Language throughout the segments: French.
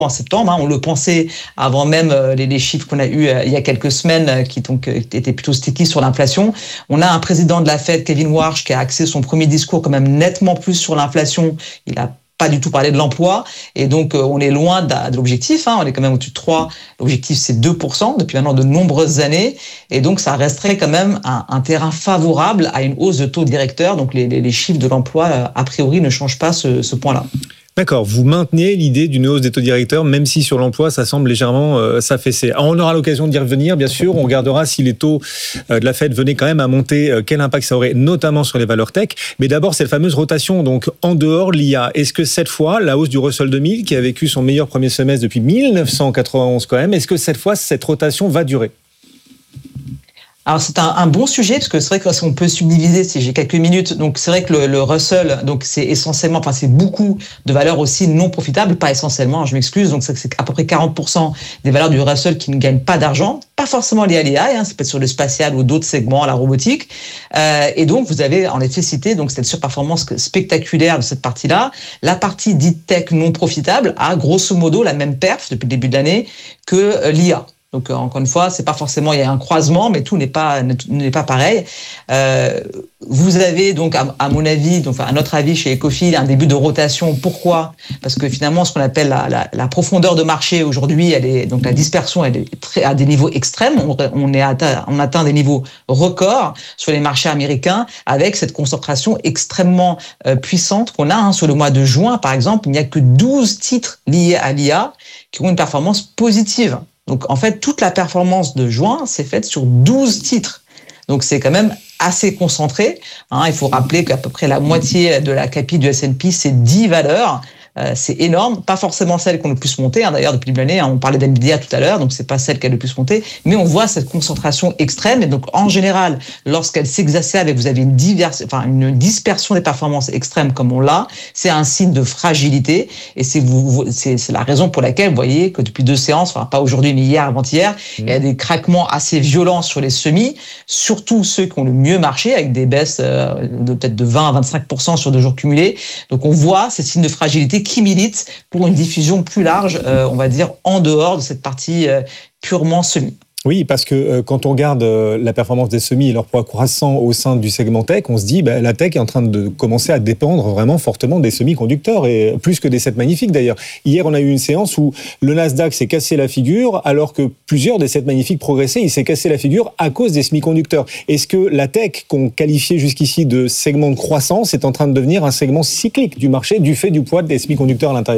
en septembre. On le pensait avant même les chiffres qu'on a eus il y a quelques semaines qui donc étaient plutôt sticky sur l'inflation. On a un président de la Fed, Kevin Warsh, qui a axé son premier discours quand même nettement plus sur l'inflation. Il a pas du tout parlé de l'emploi, et donc on est loin de l'objectif, on est quand même au-dessus de 3, l'objectif c'est 2% depuis maintenant de nombreuses années, et donc ça resterait quand même un terrain favorable à une hausse de taux directeur, donc les chiffres de l'emploi a priori ne changent pas ce point-là. D'accord, vous maintenez l'idée d'une hausse des taux directeurs, même si sur l'emploi, ça semble légèrement s'affaisser. Alors, on aura l'occasion d'y revenir, bien sûr. On regardera si les taux de la Fed venaient quand même à monter, quel impact ça aurait, notamment sur les valeurs tech. Mais d'abord, cette fameuse rotation, donc en dehors l'IA. Est-ce que cette fois, la hausse du Russell 2000, qui a vécu son meilleur premier semestre depuis 1991 quand même, est-ce que cette fois, cette rotation va durer ? Alors c'est un bon sujet, parce que c'est vrai qu'on peut subdiviser, si j'ai quelques minutes, donc c'est vrai que le Russell, donc c'est essentiellement, enfin c'est beaucoup de valeurs aussi non profitables, pas essentiellement, je m'excuse, donc c'est à peu près 40% des valeurs du Russell qui ne gagnent pas d'argent, pas forcément liées à l'IA, ça peut être sur le spatial ou d'autres segments, la robotique, et donc vous avez en effet cité donc cette surperformance spectaculaire de cette partie-là. La partie dite tech non profitable a grosso modo la même perf depuis le début de l'année que l'IA. Donc encore une fois, c'est pas forcément, il y a un croisement, mais tout n'est pas pareil. Vous avez donc à mon avis, donc à notre avis chez Ecofil, un début de rotation. Pourquoi ? Parce que finalement, ce qu'on appelle la profondeur de marché aujourd'hui, donc la dispersion, elle est à des niveaux extrêmes. On atteint des niveaux records sur les marchés américains avec cette concentration extrêmement puissante qu'on a sur le mois de juin, par exemple. Il n'y a que 12 titres liés à l'IA qui ont une performance positive. Donc, en fait, toute la performance de juin s'est faite sur 12 titres. Donc, c'est quand même assez concentré. Il faut rappeler qu'à peu près la moitié de la capi du S&P, c'est 10 valeurs. C'est énorme, pas forcément celles qui ont le plus monté. D'ailleurs, depuis l'année, on parlait d'NVIDIA tout à l'heure, donc c'est pas celle qui a le plus monté. Mais on voit cette concentration extrême. Et donc, en général, lorsqu'elle s'exacerbe et que vous avez une dispersion des performances extrêmes comme on l'a, c'est un signe de fragilité. Et c'est la raison pour laquelle vous voyez que depuis 2 séances, enfin pas aujourd'hui, mais hier, avant-hier, il y a des craquements assez violents sur les semis, surtout ceux qui ont le mieux marché, avec des baisses de peut-être de 20 à 25% sur 2 jours cumulés. Donc, on voit ces signes de fragilité qui militent pour une diffusion plus large, on va dire, en dehors de cette partie purement semi. Oui, parce que quand on regarde la performance des semis et leur poids croissant au sein du segment tech, on se dit la tech est en train de commencer à dépendre vraiment fortement des semi-conducteurs, et plus que des 7 magnifiques d'ailleurs. Hier, on a eu une séance où le Nasdaq s'est cassé la figure, alors que plusieurs des 7 magnifiques progressaient. Il s'est cassé la figure à cause des semi-conducteurs. Est-ce que la tech, qu'on qualifiait jusqu'ici de segment de croissance, est en train de devenir un segment cyclique du marché du fait du poids des semi-conducteurs à l'intérieur ?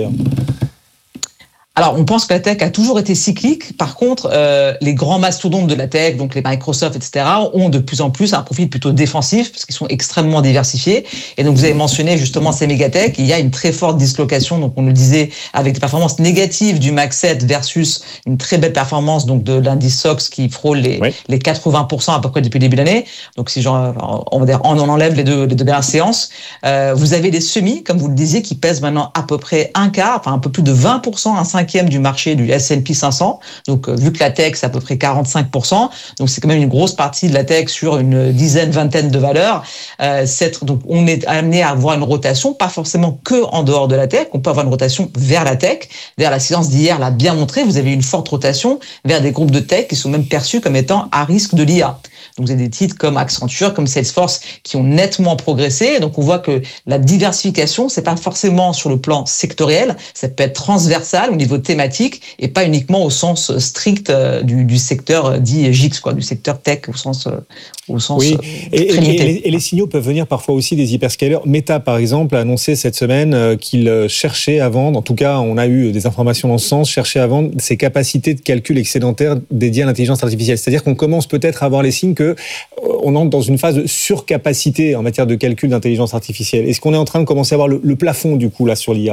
Alors, on pense que la tech a toujours été cyclique. Par contre, les grands mastodontes de la tech, donc les Microsoft, etc., ont de plus en plus un profil plutôt défensif parce qu'ils sont extrêmement diversifiés. Et donc, vous avez mentionné justement ces mégatech. Il y a une très forte dislocation, donc on le disait, avec des performances négatives du Mac 7 versus une très belle performance donc de l'indice SOX qui frôle les 80% à peu près depuis le début de l'année. Donc, si on va dire, on enlève les deux dernières séances, vous avez des semis, comme vous le disiez, qui pèsent maintenant à peu près un quart, enfin un peu plus de 20%, un 5e du marché du S&P 500. Donc, vu que la tech, c'est à peu près 45%, donc c'est quand même une grosse partie de la tech sur une vingtaine de valeurs. Donc, on est amené à avoir une rotation, pas forcément que en dehors de la tech. On peut avoir une rotation vers la tech. D'ailleurs, la séance d'hier l'a bien montré. Vous avez une forte rotation vers des groupes de tech qui sont même perçus comme étant à risque de l'IA. Donc, vous avez des titres comme Accenture, comme Salesforce qui ont nettement progressé. Donc, on voit que la diversification, c'est pas forcément sur le plan sectoriel, ça peut être transversal au niveau thématique et pas uniquement au sens strict du secteur dit GIX, du secteur tech au sens oui. Et les signaux peuvent venir parfois aussi des hyperscalers. Meta, par exemple, a annoncé cette semaine qu'il cherchait à vendre, en tout cas, on a eu des informations dans ce sens, cherchait à vendre ses capacités de calcul excédentaires dédiées à l'intelligence artificielle. C'est-à-dire qu'on commence peut-être à avoir les signes que on entre dans une phase de surcapacité en matière de calcul d'intelligence artificielle. Est-ce qu'on est en train de commencer à voir le plafond, du coup, là, sur l'IA ?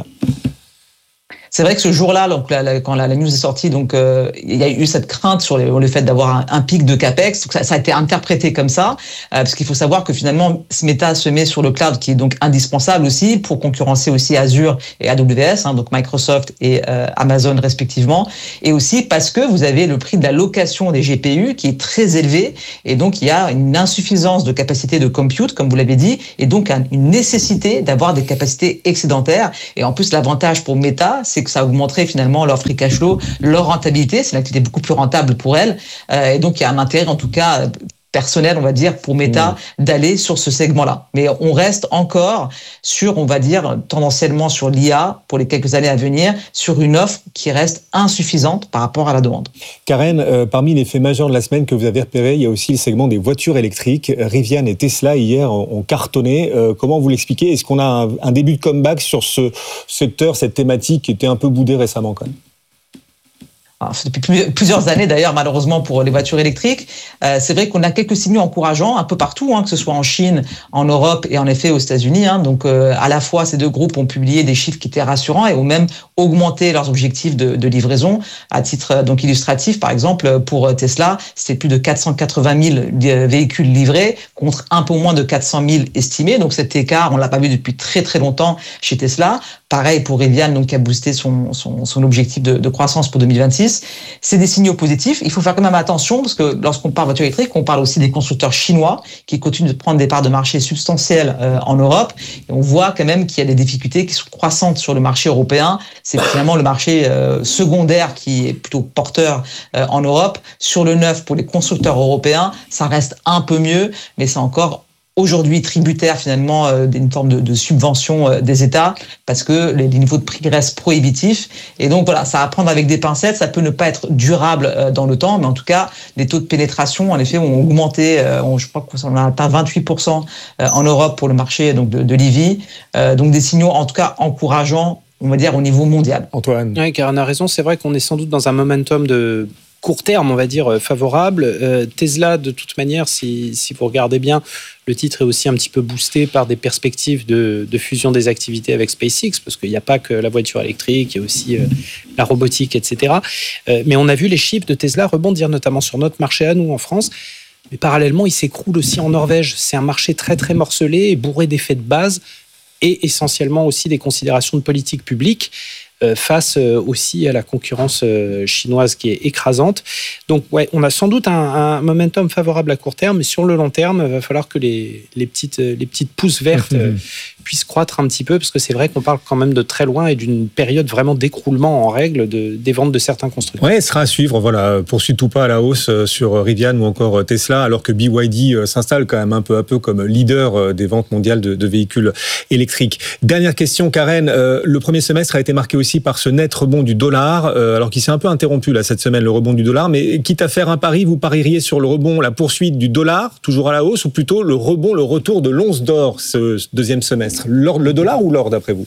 C'est vrai que ce jour-là, donc quand la news est sortie, donc il y a eu cette crainte sur le fait d'avoir un pic de capex. Donc ça a été interprété comme ça, parce qu'il faut savoir que finalement, Meta se met sur le cloud qui est donc indispensable aussi pour concurrencer aussi Azure et AWS, donc Microsoft et Amazon respectivement, et aussi parce que vous avez le prix de la location des GPU qui est très élevé, et donc il y a une insuffisance de capacité de compute, comme vous l'avez dit, et donc une nécessité d'avoir des capacités excédentaires. Et en plus, l'avantage pour Meta, c'est c'est que ça augmenterait finalement leur free cash flow, leur rentabilité. C'est une activité beaucoup plus rentable pour elles. Et donc, il y a un intérêt, en tout cas, personnel, on va dire, pour Meta d'aller sur ce segment-là. Mais on reste encore sur, on va dire, tendanciellement sur l'IA pour les quelques années à venir, sur une offre qui reste insuffisante par rapport à la demande. Karen, parmi les faits majeurs de la semaine que vous avez repérés, il y a aussi le segment des voitures électriques. Rivian et Tesla, hier, ont cartonné. Comment vous l'expliquez ? Est-ce qu'on a un début de comeback sur ce secteur, cette thématique qui était un peu boudée récemment quand même ? Alors, depuis plusieurs années d'ailleurs, malheureusement pour les voitures électriques, c'est vrai qu'on a quelques signaux encourageants un peu partout, que ce soit en Chine, en Europe et en effet aux États-Unis. Donc à la fois ces deux groupes ont publié des chiffres qui étaient rassurants et ont même augmenté leurs objectifs de livraison. À titre donc illustratif, par exemple pour Tesla, c'est plus de 480 000 véhicules livrés contre un peu moins de 400 000 estimés. Donc cet écart, on l'a pas vu depuis très très longtemps chez Tesla. Pareil pour Rivian, donc qui a boosté son objectif de croissance pour 2026. C'est des signaux positifs. Il faut faire quand même attention parce que lorsqu'on parle voiture électrique, on parle aussi des constructeurs chinois qui continuent de prendre des parts de marché substantielles en Europe. Et on voit quand même qu'il y a des difficultés qui sont croissantes sur le marché européen. C'est finalement le marché secondaire qui est plutôt porteur en Europe. Sur le neuf, pour les constructeurs européens, ça reste un peu mieux, mais c'est encore aujourd'hui tributaire finalement d'une forme de subvention des États parce que les niveaux de prix restent prohibitifs. Et donc voilà, ça à prendre avec des pincettes, ça peut ne pas être durable dans le temps, mais en tout cas, les taux de pénétration en effet ont augmenté, je crois qu'on a atteint 28% en Europe pour le marché donc de l'EV. Donc des signaux en tout cas encourageants, on va dire au niveau mondial. Antoine. Oui, Karen a raison, c'est vrai qu'on est sans doute dans un momentum de court terme, on va dire, favorable. Tesla, de toute manière, si vous regardez bien, le titre est aussi un petit peu boosté par des perspectives de fusion des activités avec SpaceX, parce qu'il n'y a pas que la voiture électrique, il y a aussi la robotique, etc. Mais on a vu les chiffres de Tesla rebondir, notamment sur notre marché à nous en France. Mais parallèlement, il s'écroule aussi en Norvège. C'est un marché très, très morcelé et bourré d'effets de base et essentiellement aussi des considérations de politique publique. Face aussi à la concurrence chinoise qui est écrasante. Donc, on a sans doute un momentum favorable à court terme, mais sur le long terme, il va falloir que les petites pousses vertes puissent croître un petit peu, parce que c'est vrai qu'on parle quand même de très loin et d'une période vraiment d'écroulement en règle des ventes de certains constructeurs. Oui, ce sera à suivre. Voilà, poursuit tout pas à la hausse sur Rivian ou encore Tesla, alors que BYD s'installe quand même un peu à peu comme leader des ventes mondiales de véhicules électriques. Dernière question, Karen. Le premier semestre a été marqué aussi par ce net rebond du dollar, alors qu'il s'est un peu interrompu là cette semaine, le rebond du dollar. Mais quitte à faire un pari, vous parieriez sur le rebond, la poursuite du dollar, toujours à la hausse, ou plutôt le rebond, le retour de l'once d'or ce deuxième semestre? Le dollar ou l'or d'après vous?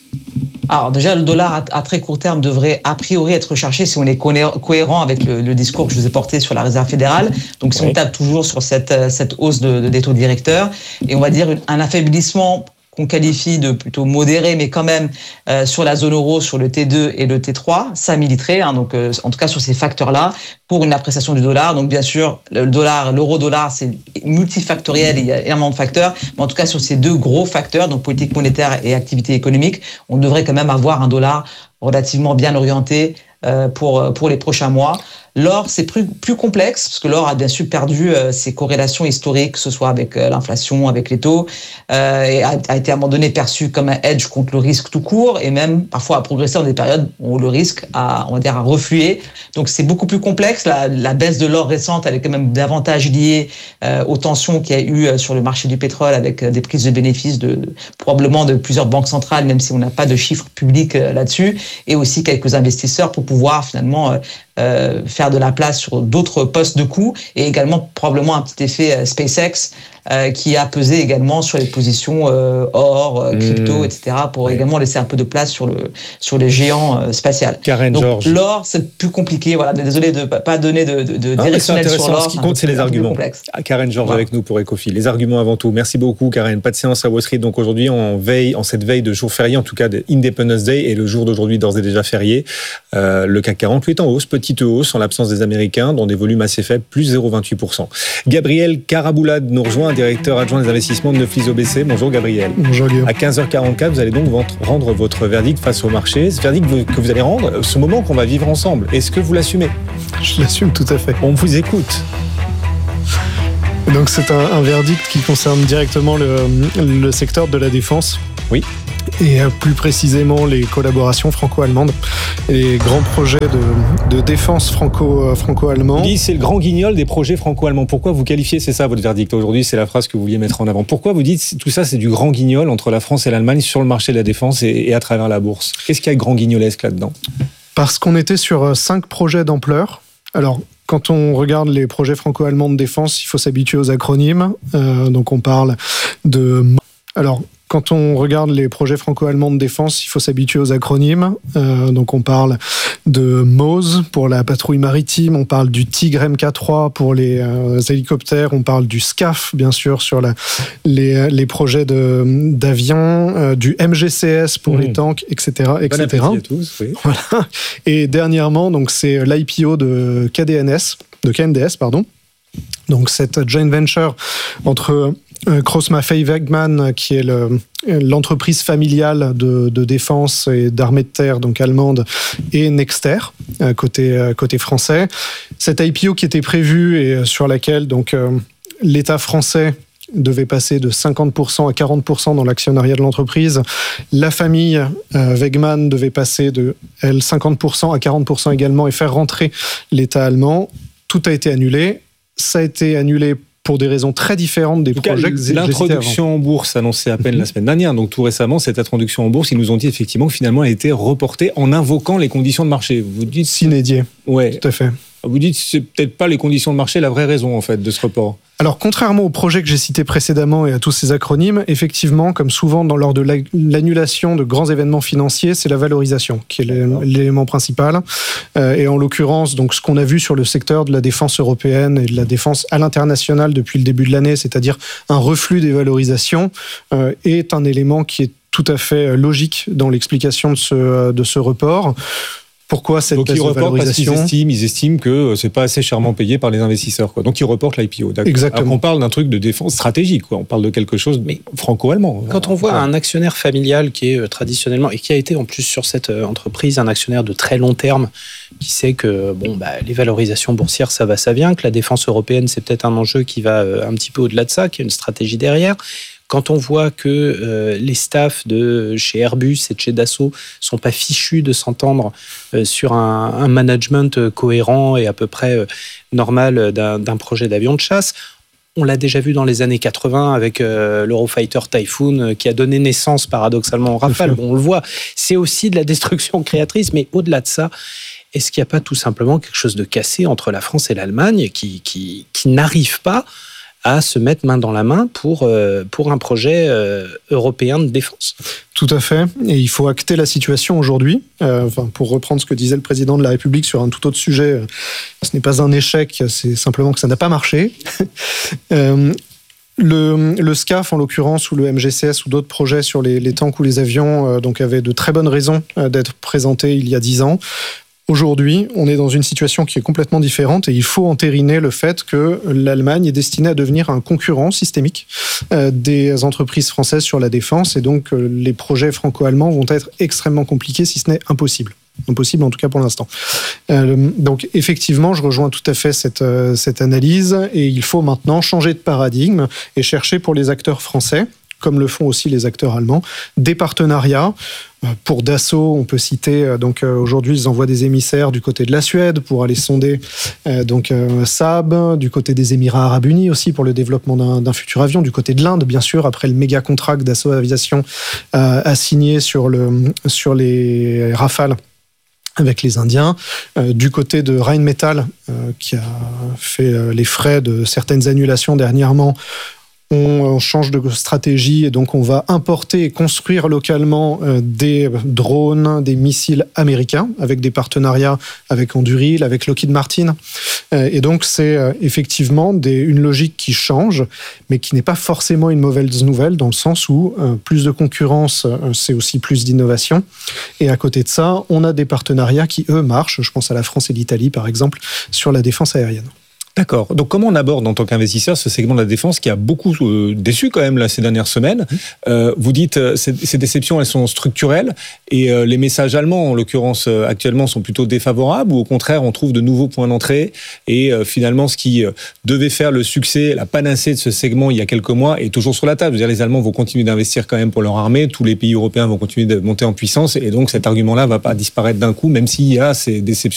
Alors déjà, le dollar à très court terme devrait a priori être recherché si on est cohérent avec le discours que je vous ai porté sur la Réserve fédérale. Donc si on tape toujours sur cette hausse des taux directeurs, et on va dire un affaiblissement qu'on qualifie de plutôt modéré, mais quand même sur la zone euro, sur le T2 et le T3, ça militerait, donc en tout cas sur ces facteurs-là, pour une appréciation du dollar. Donc bien sûr, l'euro-dollar, c'est multifactoriel, il y a énormément de facteurs, mais en tout cas sur ces deux gros facteurs, donc politique monétaire et activité économique, on devrait quand même avoir un dollar relativement bien orienté pour les prochains mois. L'or, c'est plus complexe, parce que l'or a bien sûr perdu ses corrélations historiques, que ce soit avec l'inflation, avec les taux, et a été à un moment donné perçu comme un hedge contre le risque tout court, et même parfois a progressé dans des périodes où le risque a reflué. Donc c'est beaucoup plus complexe. La baisse de l'or récente, elle est quand même davantage liée aux tensions qu'il y a eu sur le marché du pétrole, avec des prises de bénéfices probablement de plusieurs banques centrales, même si on n'a pas de chiffres publics là-dessus, et aussi quelques investisseurs pour pouvoir finalement faire de la place sur d'autres postes de coûts, et également probablement un petit effet SpaceX qui a pesé également sur les positions or, crypto, etc., pour également laisser un peu de place sur les géants spatials. Karen Donc George. L'or, c'est plus compliqué. Voilà, désolé de ne pas donner de directionnel sur l'or. Ce qui compte, c'est les arguments. Karen George avec nous pour Ecofil. Les arguments avant tout. Merci beaucoup, Karen. Pas de séance à Wall Street. Donc aujourd'hui, en cette veille de jour férié, en tout cas de Independence Day, et le jour d'aujourd'hui d'ores et déjà férié, le CAC 40 est en hausse, petite hausse en l'absence des Américains, dans des volumes assez faibles, plus 0,28%. Gabriel Caraboulade nous rejoint, directeur adjoint des investissements de Neuflis OBC. Bonjour Gabriel. Bonjour Guillaume. À 15h44, vous allez donc rendre votre verdict face au marché. Ce verdict que vous allez rendre, ce moment qu'on va vivre ensemble, est-ce que vous l'assumez? Je l'assume tout à fait. On vous écoute. Donc c'est un verdict qui concerne directement le secteur de la défense. Oui. et plus précisément les collaborations franco-allemandes et les grands projets de défense franco-allemand. Vous dites c'est le grand guignol des projets franco-allemands. Pourquoi vous qualifiez, c'est ça votre verdict aujourd'hui, c'est la phrase que vous vouliez mettre en avant. Pourquoi vous dites tout ça c'est du grand guignol entre la France et l'Allemagne sur le marché de la défense et à travers la bourse? Qu'est-ce qu'il y a de grand guignolesque là-dedans? Parce qu'on était sur 5 projets d'ampleur. Alors, quand on regarde les projets franco-allemands de défense, il faut s'habituer aux acronymes. Donc on parle de... Alors, quand on regarde les projets franco-allemands de défense, il faut s'habituer aux acronymes. Donc on parle de MOSE pour la patrouille maritime, on parle du Tigre Mk3 pour les hélicoptères, on parle du SCAF, bien sûr, sur les projets d'avions, du MGCS pour les tanks, etc. Bon appétit à tous, oui. Voilà. Et dernièrement, donc, c'est l'IPO de KNDS, pardon. Donc cette joint venture entre Krauss-Maffei Wegmann, qui est l'entreprise familiale de défense et d'armée de terre, donc allemande, et Nexter, côté français. Cette IPO qui était prévue et sur laquelle donc l'État français devait passer de 50% à 40% dans l'actionnariat de l'entreprise. La famille Wegmann devait passer de 50% à 40% également et faire rentrer l'État allemand. Tout a été annulé. Ça a été annulé pour des raisons très différentes des projets que j'ai cités avant. L'introduction en bourse annoncée à peine la semaine dernière, donc tout récemment, cette introduction en bourse, ils nous ont dit effectivement que finalement elle a été reportée en invoquant les conditions de marché. Vous dites sine die. Ouais. Tout à fait. Vous dites que c'est peut-être pas les conditions de marché la vraie raison en fait de ce report. Alors, contrairement au projet que j'ai cité précédemment et à tous ces acronymes, effectivement, comme souvent lors de l'annulation de grands événements financiers, c'est la valorisation qui est l'élément principal. Et en l'occurrence, donc, ce qu'on a vu sur le secteur de la défense européenne et de la défense à l'international depuis le début de l'année, c'est-à-dire un reflux des valorisations, est un élément qui est tout à fait logique dans l'explication de ce report. Pourquoi cette baisse de valorisation ? Parce qu'ils estiment que c'est pas assez chèrement payé par les investisseurs, quoi. Donc ils reportent l'IPO. Exactement. Alors, on parle d'un truc de défense stratégique, quoi. On parle de quelque chose de franco-allemand. Quand on voit un actionnaire familial qui est traditionnellement et qui a été en plus sur cette entreprise un actionnaire de très long terme, qui sait que les valorisations boursières ça va ça vient, que la défense européenne c'est peut-être un enjeu qui va un petit peu au-delà de ça, qu'il y a une stratégie derrière. Quand on voit que les staffs de chez Airbus et de chez Dassault sont pas fichus de s'entendre sur un management cohérent et à peu près normal d'un projet d'avion de chasse, on l'a déjà vu dans les années 80 avec l'Eurofighter Typhoon qui a donné naissance paradoxalement au Rafale. Bon, on le voit, c'est aussi de la destruction créatrice, mais au-delà de ça, est-ce qu'il n'y a pas tout simplement quelque chose de cassé entre la France et l'Allemagne qui n'arrive pas à se mettre main dans la main pour un projet européen de défense? Tout à fait. Et il faut acter la situation aujourd'hui. Pour reprendre ce que disait le président de la République sur un tout autre sujet, ce n'est pas un échec, c'est simplement que ça n'a pas marché. Le SCAF, en l'occurrence, ou le MGCS, ou d'autres projets sur les tanks ou les avions, donc avaient de très bonnes raisons d'être présentés il y a 10 ans. Aujourd'hui, on est dans une situation qui est complètement différente et il faut entériner le fait que l'Allemagne est destinée à devenir un concurrent systémique des entreprises françaises sur la défense et donc les projets franco-allemands vont être extrêmement compliqués, si ce n'est impossible. Impossible en tout cas pour l'instant. Donc effectivement, je rejoins tout à fait cette analyse et il faut maintenant changer de paradigme et chercher pour les acteurs français, comme le font aussi les acteurs allemands, des partenariats. Pour Dassault, on peut citer, aujourd'hui, ils envoient des émissaires du côté de la Suède pour aller sonder Saab, du côté des Émirats Arabes Unis aussi pour le développement d'un futur avion, du côté de l'Inde, bien sûr, après le méga contrat que Dassault Aviation a signé sur les Rafales avec les Indiens, du côté de Rheinmetall, qui a fait les frais de certaines annulations dernièrement. On change de stratégie et donc on va importer et construire localement des drones, des missiles américains avec des partenariats avec Anduril, avec Lockheed Martin. Et donc c'est effectivement une logique qui change, mais qui n'est pas forcément une mauvaise nouvelle dans le sens où plus de concurrence, c'est aussi plus d'innovation. Et à côté de ça, on a des partenariats qui, eux, marchent. Je pense à la France et l'Italie, par exemple, sur la défense aérienne. D'accord. Donc comment on aborde en tant qu'investisseur ce segment de la défense qui a beaucoup déçu quand même là, ces dernières semaines? Vous dites ces déceptions, elles sont structurelles et les messages allemands, en l'occurrence actuellement, sont plutôt défavorables ou au contraire on trouve de nouveaux points d'entrée et finalement ce qui devait faire le succès, la panacée de ce segment il y a quelques mois est toujours sur la table. Je veux dire, les Allemands vont continuer d'investir quand même pour leur armée, tous les pays européens vont continuer de monter en puissance et donc cet argument-là va pas disparaître d'un coup même s'il y a ces déceptions